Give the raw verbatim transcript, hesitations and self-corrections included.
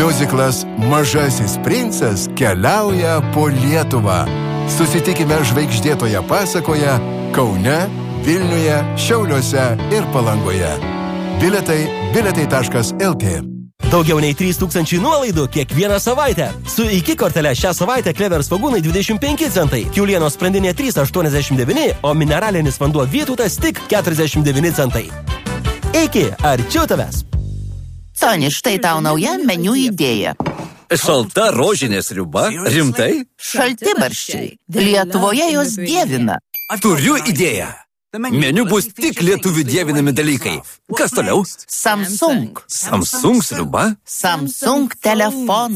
Miuziklas Mažasis princas keliauja po Lietuvą. Susitikime žvaigždėtoje pasakoje Kaune, Vilniuje, Šiauliuose ir Palangoje. Biletai biletai taškas lt. Daugiau nei trys tūkstančiai nuolaidų kiekvieną savaitę. Su iki kortele šią savaitę Klevers svogūnai dvidešimt penki centai, kiaulienos sprandinė trys aštuoniasdešimt devyni, o mineralinis vanduo Vytautas tik keturiasdešimt devyni centai. Iki, arčiau tavęs. Toni, štai tau nauja meniu idėja. Šalta rožinė sriuba? Rimtai? Šaltibarščiai. Lietuvoje jos dievina. Turiu idėją. Meniu bus tik lietuvių dievinami dalykai. Kas toliau? Samsung. Samsung sriuba? Samsung telefonas.